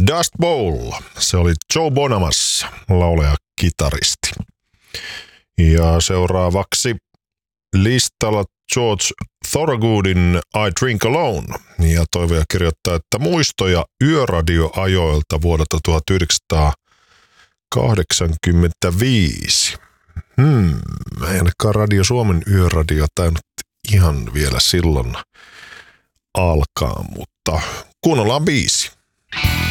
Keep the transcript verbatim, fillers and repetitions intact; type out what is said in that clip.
Dust Bowl, se oli Joe Bonamassa, laulaja kitaristi. Ja seuraavaksi listalla George Thorogoodin I Drink Alone. Ja toivoja kirjoittaa, että muistoja yöradioajoilta vuodelta tuhatyhdeksänsataakahdeksankymmentäviisi. Hmm, ei ainakaan Radio Suomen yöradio tainnut ihan vielä silloin alkaa, mutta kuunnellaan biisi.